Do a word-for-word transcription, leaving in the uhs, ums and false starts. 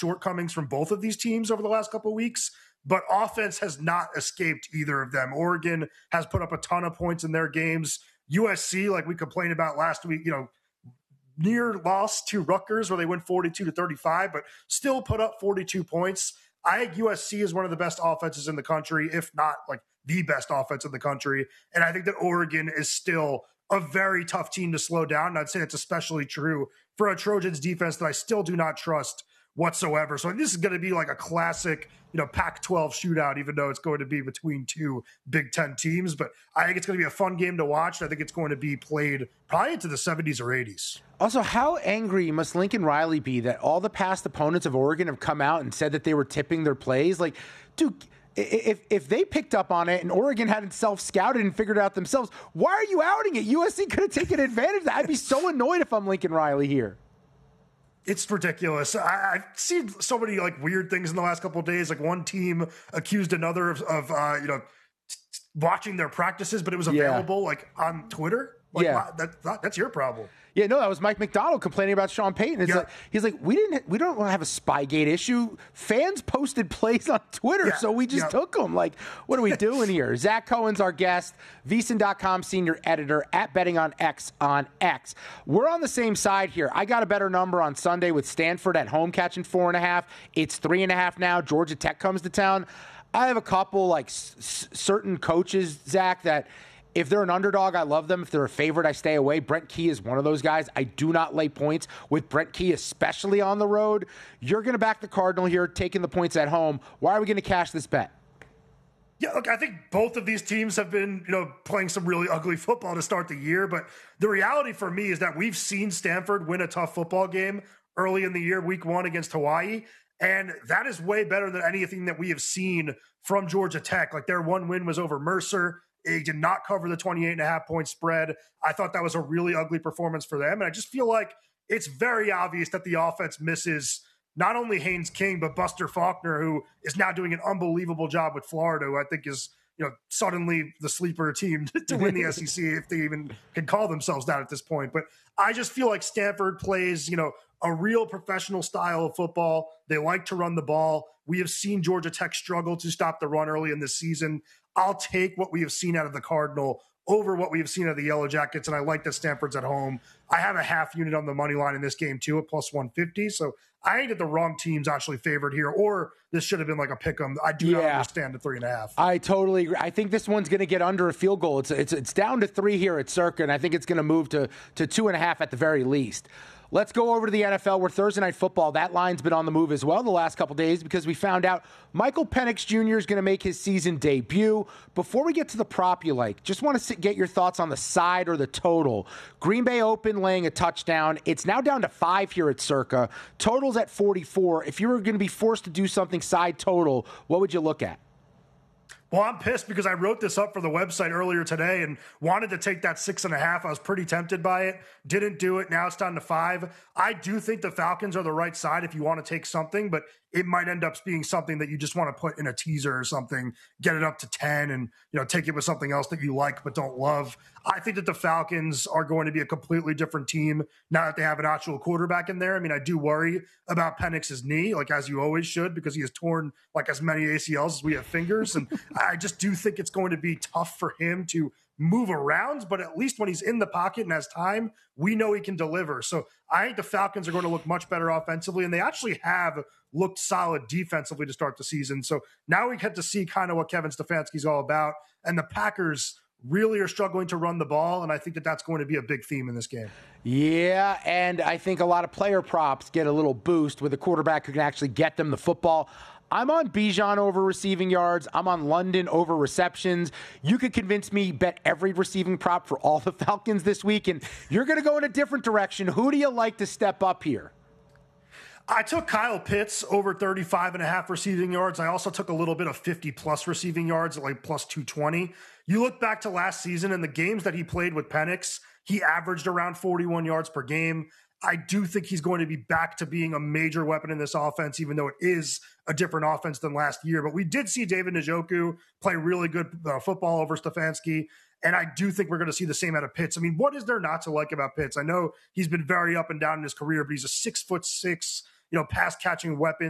shortcomings from both of these teams over the last couple of weeks, but offense has not escaped either of them. Oregon has put up a ton of points in their games. U S C, like we complained about last week, you know, near loss to Rutgers where they went forty-two to thirty-five, but still put up forty-two points. I think U S C is one of the best offenses in the country, if not like the best offense in the country. And I think that Oregon is still a very tough team to slow down. And I'd say it's especially true for a Trojans defense that I still do not trust whatsoever. So this is going to be like a classic, you know, Pac twelve shootout, even though it's going to be between two Big Ten teams. But I think it's going to be a fun game to watch. I think it's going to be played probably into the seventies or eighties. Also, how angry must Lincoln Riley be that all the past opponents of Oregon have come out and said that they were tipping their plays? Like, dude, if if they picked up on it and Oregon hadn't self-scouted and figured it out themselves, why are you outing it? U S C could have taken advantage of that. I'd be so annoyed if I'm Lincoln Riley here. It's ridiculous. I, I've seen so many like weird things in the last couple of days. Like one team accused another of, of uh, you know, t- t- watching their practices, but it was available yeah. like on Twitter. Like, yeah, wow, that, that, that's your problem. Yeah, no, that was Mike McDonald complaining about Sean Payton. It's yeah. like he's like, we didn't, we don't have a Spygate issue. Fans posted plays on Twitter, yeah. so we just yeah. took them. Like, what are we doing here? Zach Cohen's our guest, V S I N dot com senior editor at Betting on X on X. We're on the same side here. I got a better number on Sunday with Stanford at home catching four and a half. It's three and a half now. Georgia Tech comes to town. I have a couple like s- certain coaches, Zach, that. If they're an underdog, I love them. If they're a favorite, I stay away. Brent Key is one of those guys. I do not lay points with Brent Key, especially on the road. You're going to back the Cardinal here, taking the points at home. Why are we going to cash this bet? Yeah, look, I think both of these teams have been, you know, playing some really ugly football to start the year. But the reality for me is that we've seen Stanford win a tough football game early in the year, week one against Hawaii. And that is way better than anything that we have seen from Georgia Tech. Like their one win was over Mercer. It did not cover the twenty-eight and a half point spread. I thought that was a really ugly performance for them. And I just feel like it's very obvious that the offense misses not only Haynes King, but Buster Faulkner, who is now doing an unbelievable job with Florida, who I think is, you know, suddenly the sleeper team to win the S E C, if they even can call themselves that at this point. But I just feel like Stanford plays, you know, a real professional style of football. They like to run the ball. We have seen Georgia Tech struggle to stop the run early in this season. I'll take what we have seen out of the Cardinal over what we have seen out of the Yellow Jackets, and I like that Stanford's at home. I have a half unit on the money line in this game, too, at plus one fifty. So I think that the wrong team's actually favored here, or this should have been like a pick 'em. I do yeah. not understand the three and a half. I totally agree. I think this one's going to get under a field goal. It's, it's, it's down to three here at Circa, and I think it's going to move to, to two and a half at the very least. Let's go over to the N F L where Thursday Night Football, that line's been on the move as well the last couple days because we found out Michael Penix Junior is going to make his season debut. Before we get to the prop you like, just want to get your thoughts on the side or the total. Green Bay Open laying a touchdown. It's now down to five here at Circa. Total's at forty-four. If you were going to be forced to do something side total, what would you look at? Well, I'm pissed because I wrote this up for the website earlier today and wanted to take that six and a half. I was pretty tempted by it. Didn't do it. Now it's down to five. I do think the Falcons are the right side if you want to take something, but it might end up being something that you just want to put in a teaser or something, get it up to ten and, you know, take it with something else that you like but don't love. I think that the Falcons are going to be a completely different team now that they have an actual quarterback in there. I mean, I do worry about Penix's knee, like as you always should, because he has torn like as many A C Ls as we have fingers. And I just do think it's going to be tough for him to move around, but at least when he's in the pocket and has time, we know he can deliver. So I think the Falcons are going to look much better offensively, and they actually have looked solid defensively to start the season. So now we get to see kind of what Kevin Stefanski's all about, and the Packers really are struggling to run the ball, and I think that that's going to be a big theme in this game. Yeah, and I think a lot of player props get a little boost with a quarterback who can actually get them the football. I'm on Bijan over receiving yards. I'm on London over receptions. You could convince me bet every receiving prop for all the Falcons this week, and you're going to go in a different direction. Who do you like to step up here? I took Kyle Pitts over thirty-five and a half receiving yards. I also took a little bit of fifty plus receiving yards at like plus two twenty. You look back to last season and the games that he played with Penix, he averaged around forty-one yards per game. I do think he's going to be back to being a major weapon in this offense, even though it is a different offense than last year. But we did see David Njoku play really good uh, football over Stefanski, and I do think we're going to see the same out of Pitts. I mean, what is there not to like about Pitts? I know he's been very up and down in his career, but he's a six foot six, you know, pass catching weapon.